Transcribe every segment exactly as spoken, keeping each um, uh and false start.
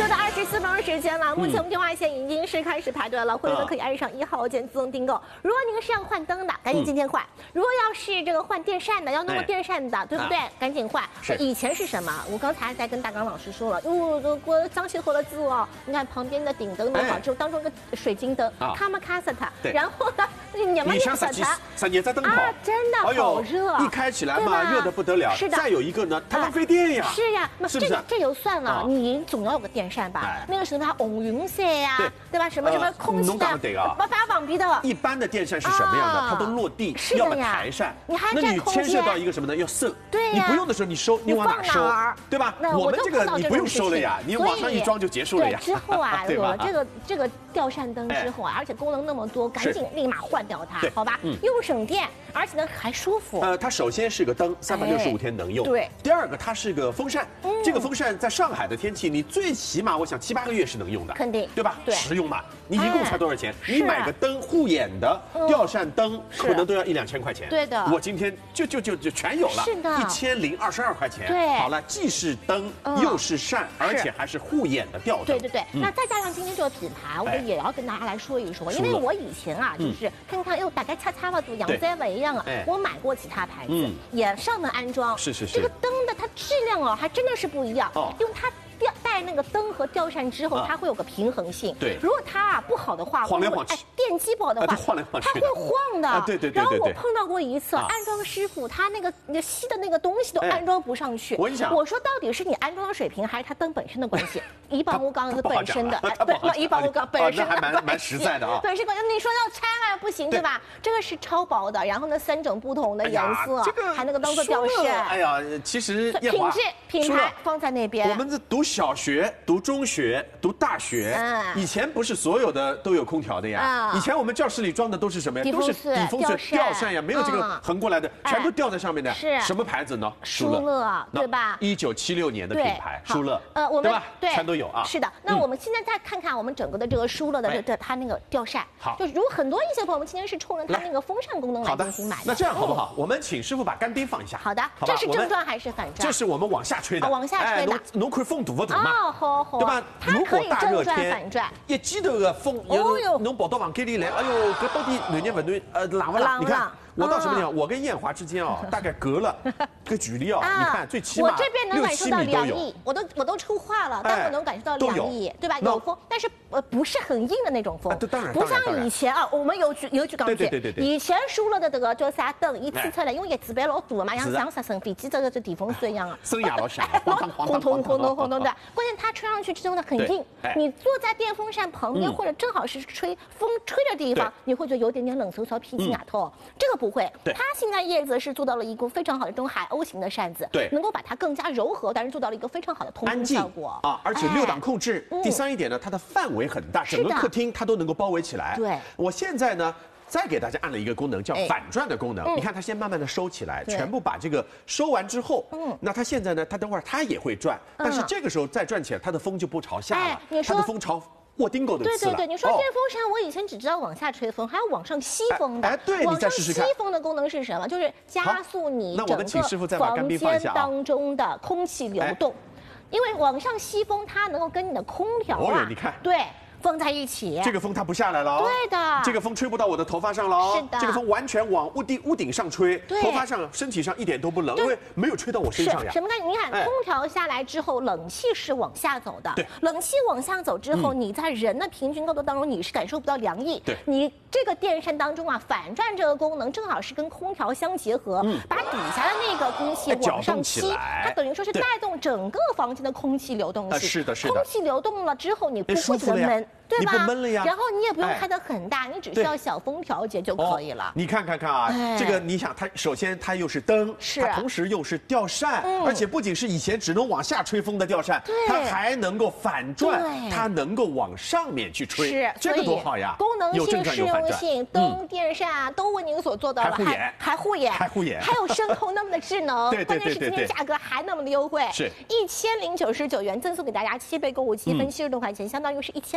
又到二十四分钟时间了，目前我们电话线已经是开始排队了，会员可以按上一号键自动订购。如果您是要换灯的，赶紧今天换；如果要是这个换电扇的，要弄个电扇的，对不对？赶紧换。以前是什么？我刚才在跟大刚老师说了，哟，我张学和的字哦，你看旁边的顶灯弄好之后，当中个水晶灯，卡玛卡萨塔，然后呢，你们像十几十几只灯泡， 真的好热， 一开起来嘛，热得不得了。 是的。 再有一个呢，它浪费电呀。 是呀， 是不是？ 这就算了，你总要有个电扇吧？那个什么红云色呀，对吧？什么什么空气的，把发网逼的。 一般的电扇是什么样的？它都落地，要么台扇。 你还那你牵涉到一个什么呢？要收。 对呀。 你不用的时候你收，你往哪收？对吧？我们这个你不用收了呀，你往上一装就结束了呀。 之后啊，有了这个这个吊扇灯之后啊，而且功能那么多，赶紧立马换掉它，好吧？又省电，而且呢还舒服。 呃，它首先是个灯，三百六十五天能用。 对。 第二个，它是个风扇，这个风扇在上海的天气，你最起码我想七八个月是能用的， 肯定， 对吧？ 对， 实用嘛。你一共才多少钱？你买个灯护眼的吊扇灯，可能都要一两千块钱。 对的。 我今天就就就就全有了， 是的， 一千零二十二块钱。 对。 好了，既是灯又是扇，而且还是护眼的吊灯。 对对对。那再加上今天这个品牌，我也要跟大家来说一说，因为我以前啊，就是看看，哎呦，大概擦擦了都杨栽尾一样啊。我买过其他牌子，也上门安装。 是是是。 这个灯的它质量哦，还真的是不一样。哦。因为它。吊带那个灯和吊扇之后，它会有个平衡性。 对， 如果它啊不好的话， 晃来晃去， 哎，电机不好的话， 晃来晃去， 它会晃的。 对对对。 然后我碰到过一次，安装师傅他那个那吸的那个东西都安装不上去。 我跟你讲， 我说到底是你安装的水平，还是它灯本身的关系？怡宝木钢是本身的，不，怡宝木钢本身还蛮蛮实在的啊。 本身关键，你说要拆了不行，对吧？这个是超薄的，然后呢三种不同的颜色，还那个当做吊扇。 哎呀，其实品质品牌放在那边。 我们这读小学。读中学、读大学，以前不是所有的都有空调的呀。以前我们教室里装的都是什么呀？都是底风扇、吊扇呀，没有这个横过来的，全部吊在上面的。 是什么牌子呢？ 舒乐，对吧？ 一九七六年的品牌，舒乐， 呃，我们对吧？对，全都有啊。 是的，那我们现在再看看我们整个的这个舒乐的这它那个吊扇， 好， 就如很多一些朋友们今天是冲着它那个风扇功能来进行买的。 那这样好不好？我们请师傅把干冰放一下。 好的，这是正转还是反转？ 这是我们往下吹的， 往下吹的。 侬看风大不大嘛？ 哦， 对吧？ 如果大热天， 一记头的风，有侬跑到房间里来，哎呦，搿到底暖热不暖？呃，冷不冷？你看。我到什么地方？我跟艳华之间啊，大概隔了个距离啊，你看最起码我这边能感受到凉意，我都我都出话了，但我能感受到凉意，对吧？有风，但是呃不是很硬的那种风， 当然不像以前啊，我们有句有句讲句， 对对对对， 以前输了的这个叫啥灯，一吹出来，因为叶子板老大的嘛，像像啥升飞机这个这地风扇一样啊， 声音老响， 轰通轰通轰通的，关键它吹上去之后呢很硬，你坐在电风扇旁边或者正好是吹风吹的地方，你会觉得有点点冷飕飕、皮筋牙头，这个不会，它。现在叶子是做到了一个非常好的这种海鸥型的扇子， 对， 能够把它更加柔和，但是做到了一个非常好的通风效果啊！而且六档控制。第三一点呢，它的范围很大，整个客厅它都能够包围起来。 对， 我现在呢。再给大家按了一个功能，叫反转的功能。你看它先慢慢的收起来，全部把这个收完之后，嗯，那它现在呢，它等会儿它也会转，但是这个时候再转起来，它的风就不朝下了，它的风朝。卧丁狗的对对对，你说电风扇，我以前只知道往下吹风，还有往上吸风的。 哎，对， 往上吸风的功能是什么？就是加速你整个房间当中的空气流动。因为往上吸风，它能够跟你的空调啊， 你看， 对。放在一起， 这个风它不下来了， 对的， 这个风吹不到我的头发上了， 是的， 这个风完全往屋顶屋顶上吹，头发上、身体上一点都不冷，因为没有吹到我身上呀。 什么概念？你看，空调下来之后，冷气是往下走的， 对， 冷气往下走之后，你在人的平均高度当中，你是感受不到凉意， 对， 你这个电扇当中啊，反转这个功能正好是跟空调相结合，把底下的那个空气往上吸，它等于说是带动整个房间的空气流动性， 是的，是的， 空气流动了之后，你不会觉得闷。对吧？ 你不闷了呀？ 然后你也不用开得很大，你只需要小风调节就可以了。 你看看看啊，这个你想，它首先它又是灯， 是， 它同时又是吊扇，而且不仅是以前只能往下吹风的吊扇，它还能够反转，它能够往上面去吹， 是， 这个多好呀！ 功能性、实用性，灯、电扇都为您所做到了， 还护眼， 还护眼， 还护眼， 还有声控那么的智能， 对对对对对， 关键是今天价格还那么的优惠， 是一千零九十九元，赠送给大家七倍购物积分七十多块钱，相当于是一千零二十。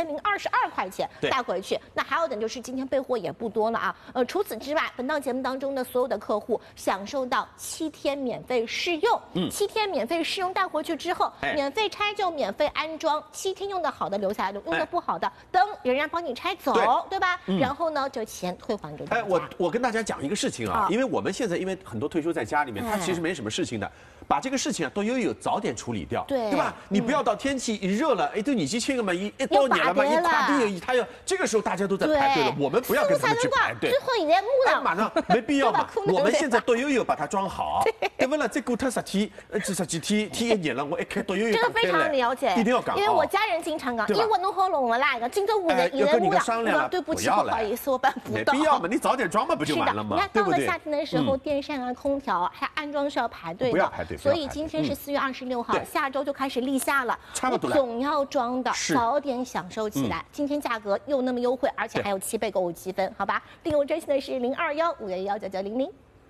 十二块钱带回去。那还有等就是今天备货也不多了啊。呃，除此之外，本档节目当中的所有的客户享受到七天免费试用，嗯，七天免费试用带回去之后，免费拆就免费安装，七天用的好的留下来，用的不好的灯仍然帮你拆走，对吧？然后呢，这钱退还给大家。 哎，我我跟大家讲一个事情啊，因为我们现在因为很多退休在家里面，他其实没什么事情的。把这个事情啊都悠悠早点处理掉， 对对吧？你不要到天气一热了，哎，对你去签个嘛，一一到年了嘛，一垮地，他要这个时候大家都在排队了，我们不要跟他们去排队。 最后一年木了， 马上没必要嘛。我们现在都悠悠把它装好，对不啦？再过他十天，呃，这十几天，天一年了，我一开都悠悠。 这个非常了解， 一定要讲， 因为我家人经常讲，因为我弄好弄了啦，今周五年一年木了，对不起，不好意思，我办不到。 没必要嘛，你早点装嘛，不就完了吗？ 你看到了夏天的时候，电扇啊、空调还安装是要排队的， 不要排队。 所以今天是四月二十六号，下周就开始立夏了， 差不多了。 总要装的，早点享受起来。今天价格又那么优惠，而且还有七倍购物积分，好吧？订购专线的是零二幺五幺幺九九零零。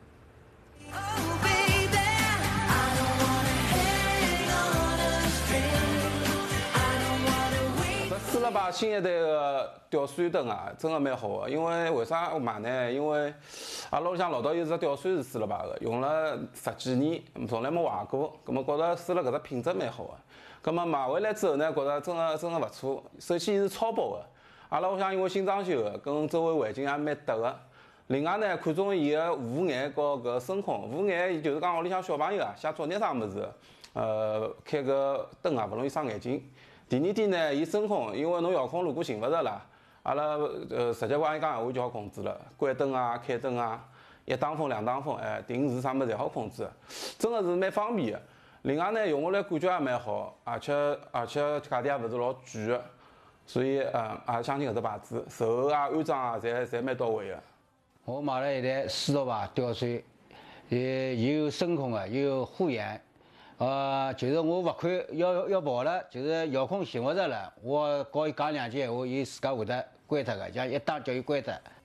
试了把新一代的吊扇灯啊，真的蛮好的。因为为啥我买呢？因为阿拉屋里向老早有只吊扇是试了把的，用了十几年，从来没坏过。咁么觉得试了搿只品质蛮好的。咁么买回来之后呢，觉得真的真的勿错。首先是超薄的，阿拉屋里向因为新装修的，跟周围环境也蛮搭的。另外呢，看中伊个护眼和搿声控。护眼就是讲屋里向小朋友啊，写作业啥物事，呃，开个灯啊，勿容易伤眼睛。第二点呢，伊声控，因为侬遥控如果寻勿着啦，阿拉呃直接帮伊讲闲话就好控制了，关灯啊、开灯啊，一打风、两打风，哎，定时啥物事侪好控制，真的是蛮方便的。另外呢，用下来感觉也蛮好，而且而且价钿也勿是老贵的，所以呃也相信搿只牌子，售后啊、安装啊，侪侪蛮到位的。 我买了一台四十瓦吊扇，也有声控的，有护眼。呃，就是我勿看要要跑了，就是遥控寻勿着了，我告伊讲两句闲话，伊自家会得关脱个，像一打叫伊关脱。